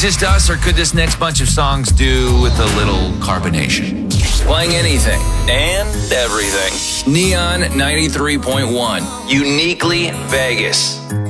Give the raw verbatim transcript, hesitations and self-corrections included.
just us, or could this next bunch of songs do with a little carbonation? Playing anything and everything. Neon ninety-three point one. Uniquely Vegas.